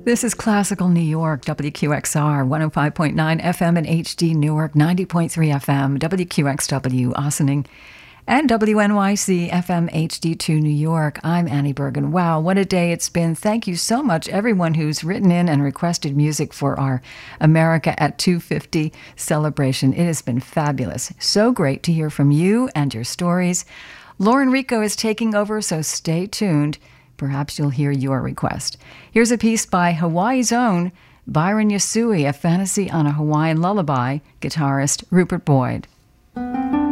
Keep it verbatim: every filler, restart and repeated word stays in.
This is Classical New York, W Q X R, one oh five point nine F M and H D Newark, ninety point three F M, W Q X W Ossining, and W N Y C F M H D two New York. I'm Annie Bergen. Wow, what a day it's been. Thank you so much, everyone who's written in and requested music for our America at two fifty celebration. It has been fabulous. So great to hear from you and your stories. Lauren Rico is taking over, so stay tuned. Perhaps you'll hear your request. Here's a piece by Hawaii's own Byron Yasui, A Fantasy on a Hawaiian Lullaby, guitarist Rupert Boyd.